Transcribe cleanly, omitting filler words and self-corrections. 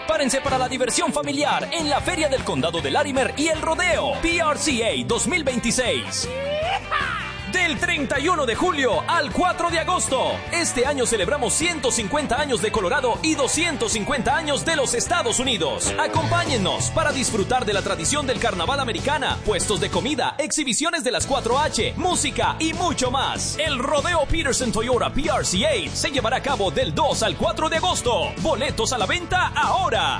Prepárense para la diversión familiar en la Feria del Condado de Larimer y el Rodeo PRCA 2026. Del 31 de julio al 4 de agosto. Este año celebramos 150 años de Colorado y 250 años de los Estados Unidos. Acompáñennos para disfrutar de la tradición del carnaval americana, puestos de comida, exhibiciones de las 4H, música y mucho más. El Rodeo Peterson Toyota PRCA se llevará a cabo del 2 al 4 de agosto. Boletos a la venta ahora.